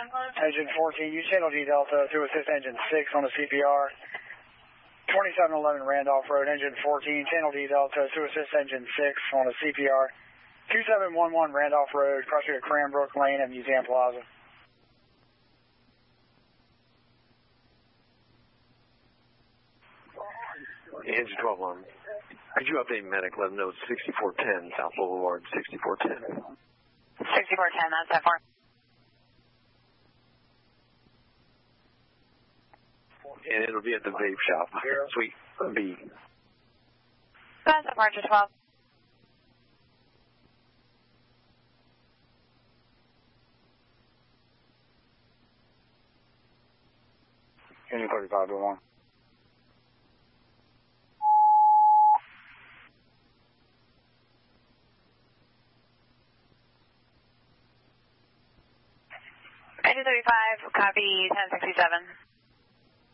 Engine 14, you channel G Delta to assist engine 6 on the CPR. 2711 Randolph Road, engine 14, channel D Delta to assist engine 6 on the CPR. 2711 Randolph Road, crossing at Cranbrook Lane and Museum Plaza. Engine 12 could you update medic, let them know it's 6410 South Boulevard, 6410. 6410, that's that far. And it'll be at the vape shop, Suite B. That's Departure 12. Engine 35 to 1. Engine 35, copy 1067.